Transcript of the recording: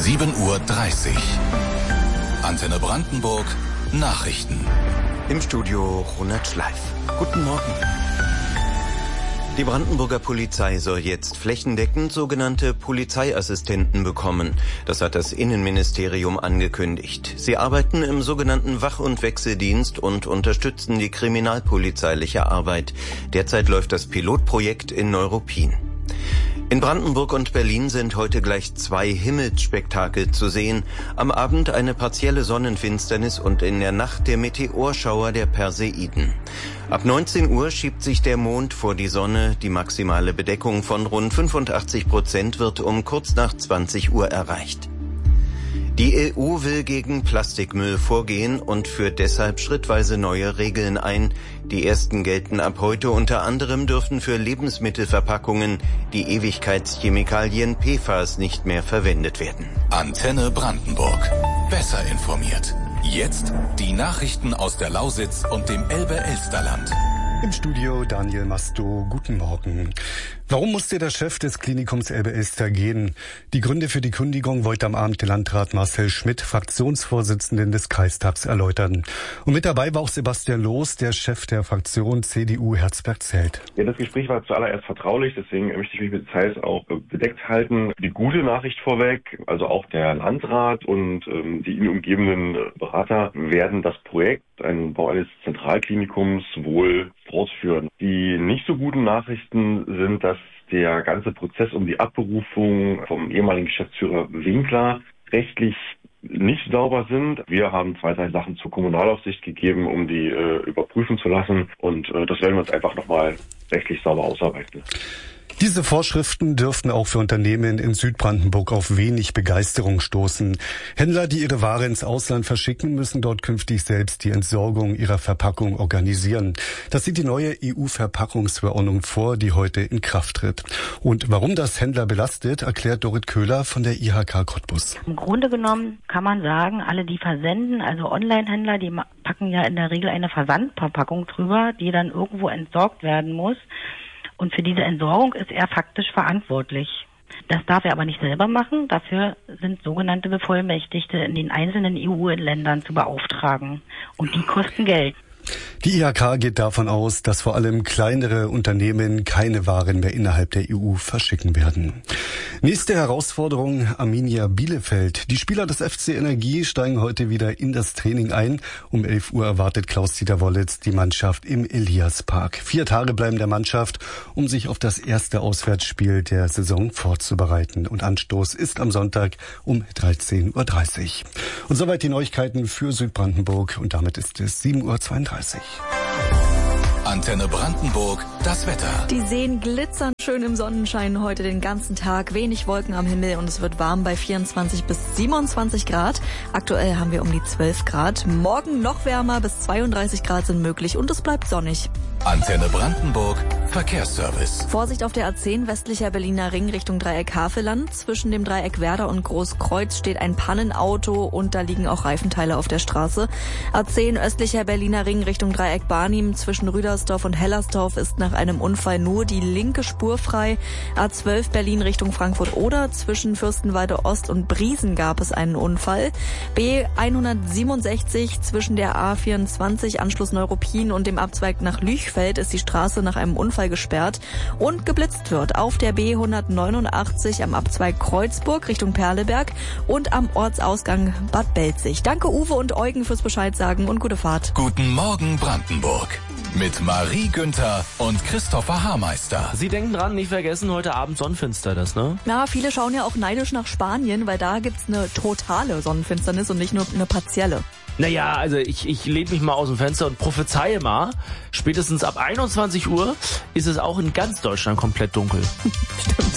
7:30 Uhr. Antenne Brandenburg Nachrichten. Im Studio Ronald Schleif. Guten Morgen. Die Brandenburger Polizei soll jetzt flächendeckend sogenannte Polizeiassistenten bekommen. Das hat das Innenministerium angekündigt. Sie arbeiten im sogenannten Wach- und Wechseldienst und unterstützen die kriminalpolizeiliche Arbeit. Derzeit läuft das Pilotprojekt in Neuruppin. In Brandenburg und Berlin sind heute gleich 2 Himmelsspektakel zu sehen. Am Abend eine partielle Sonnenfinsternis und in der Nacht der Meteorschauer der Perseiden. Ab 19 Uhr schiebt sich der Mond vor die Sonne. Die maximale Bedeckung von rund 85% wird um kurz nach 20 Uhr erreicht. Die EU will gegen Plastikmüll vorgehen und führt deshalb schrittweise neue Regeln ein. Die ersten gelten ab heute. Unter anderem dürfen für Lebensmittelverpackungen die Ewigkeitschemikalien PFAS nicht mehr verwendet werden. Antenne Brandenburg. Besser informiert. Jetzt die Nachrichten aus der Lausitz und dem Elbe-Elsterland. Im Studio Daniel Masto, guten Morgen. Warum musste der Chef des Klinikums Elbe-Elster gehen? Die Gründe für die Kündigung wollte am Abend Landrat Marcel Schmidt, Fraktionsvorsitzenden des Kreistags, erläutern. Und mit dabei war auch Sebastian Loos, der Chef der Fraktion CDU Herzberg-Zelt. Ja, das Gespräch war zuallererst vertraulich, deswegen möchte ich mich mit Details auch bedeckt halten. Die gute Nachricht vorweg, also auch der Landrat und die ihn umgebenden Berater werden das Projekt, einen Bau eines Zentralklinikums, wohl fortführen. Die nicht so guten Nachrichten sind, dass der ganze Prozess um die Abberufung vom ehemaligen Geschäftsführer Winkler rechtlich nicht sauber sind. Wir haben 2, 3 Sachen zur Kommunalaufsicht gegeben, um die überprüfen zu lassen. Und das werden wir uns einfach nochmal rechtlich sauber ausarbeiten. Diese Vorschriften dürften auch für Unternehmen in Südbrandenburg auf wenig Begeisterung stoßen. Händler, die ihre Ware ins Ausland verschicken, müssen dort künftig selbst die Entsorgung ihrer Verpackung organisieren. Das sieht die neue EU-Verpackungsverordnung vor, die heute in Kraft tritt. Und warum das Händler belastet, erklärt Dorit Köhler von der IHK Cottbus. Im Grunde genommen kann man sagen, alle, die versenden, also Online-Händler, die packen ja in der Regel eine Versandverpackung drüber, die dann irgendwo entsorgt werden muss. Und für diese Entsorgung ist er faktisch verantwortlich. Das darf er aber nicht selber machen. Dafür sind sogenannte Bevollmächtigte in den einzelnen EU-Ländern zu beauftragen. Und die kosten Geld. Die IHK geht davon aus, dass vor allem kleinere Unternehmen keine Waren mehr innerhalb der EU verschicken werden. Nächste Herausforderung, Arminia Bielefeld. Die Spieler des FC Energie steigen heute wieder in das Training ein. Um 11 Uhr erwartet Klaus-Dieter Wollitz die Mannschaft im Eliaspark. 4 Tage bleiben der Mannschaft, um sich auf das erste Auswärtsspiel der Saison vorzubereiten. Und Anstoß ist am Sonntag um 13:30 Uhr. Und soweit die Neuigkeiten für Südbrandenburg. Und damit ist es 7:32 Uhr. Antenne Brandenburg, das Wetter. Die Seen glitzern schön im Sonnenschein heute den ganzen Tag. Wenig Wolken am Himmel und es wird warm bei 24 bis 27 Grad. Aktuell haben wir um die 12 Grad. Morgen noch wärmer, bis 32 Grad sind möglich und es bleibt sonnig. Antenne Brandenburg, Verkehrsservice. Vorsicht auf der A10 westlicher Berliner Ring Richtung Dreieck Havelland. Zwischen dem Dreieck Werder und Großkreuz steht ein Pannenauto und da liegen auch Reifenteile auf der Straße. A10 östlicher Berliner Ring Richtung Dreieck Barnim zwischen Rüdersdorf und Hellersdorf ist nach einem Unfall nur die linke Spur frei. A12 Berlin Richtung Frankfurt-Oder zwischen Fürstenwalde Ost und Briesen gab es einen Unfall. B167 zwischen der A24 Anschluss Neuruppin und dem Abzweig nach Lüchfeld ist die Straße nach einem Unfall gesperrt und geblitzt wird auf der B189 am Abzweig Kreuzburg Richtung Perleberg und am Ortsausgang Bad Belzig. Danke Uwe und Eugen fürs Bescheid sagen und gute Fahrt. Guten Morgen Brandenburg. Mit Marie Günther und Christopher Haarmeister. Sie denken dran, nicht vergessen, heute Abend Sonnenfinsternis, ne? Ja, viele schauen ja auch neidisch nach Spanien, weil da gibt's eine totale Sonnenfinsternis und nicht nur eine partielle. Naja, also ich lehne mich mal aus dem Fenster und prophezeie mal, spätestens ab 21 Uhr ist es auch in ganz Deutschland komplett dunkel. Stimmt.